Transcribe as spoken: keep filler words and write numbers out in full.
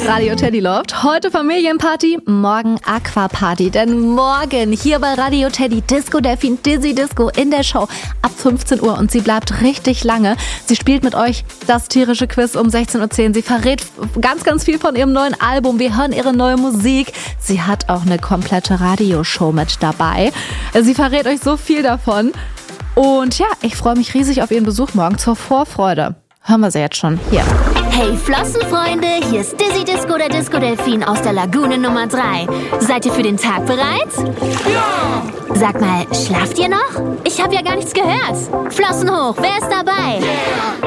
Radio Teddy läuft. Heute Familienparty, morgen Aquaparty. Denn morgen hier bei Radio Teddy Disco Delfin Dizzy Disco in der Show ab fünfzehn Uhr. Und sie bleibt richtig lange. Sie spielt mit euch das tierische Quiz um sechzehn Uhr zehn. Sie verrät ganz, ganz viel von ihrem neuen Album. Wir hören ihre neue Musik. Sie hat auch eine komplette Radioshow mit dabei. Sie verrät euch so viel davon. Und ja, ich freue mich riesig auf ihren Besuch morgen zur Vorfreude. Hören wir sie jetzt schon hier. Hey Flossenfreunde, hier ist Dizzy Disco, der Disco Delfin aus der Lagune Nummer drei. Seid ihr für den Tag bereit? Ja! Sag mal, schlaft ihr noch? Ich habe ja gar nichts gehört. Flossen hoch, wer ist dabei? Yeah!